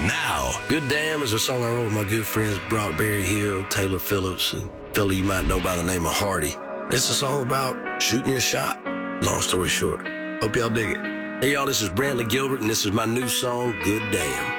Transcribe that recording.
now. Good Damn is a song I wrote with my good friends Brock Berry Hill, Taylor Phillips, and a fella you might know by the name of Hardy. It's a song about shooting your shot. Long story short. Hope y'all dig it. Hey y'all, this is Brantley Gilbert, and this is my new song, Good Damn.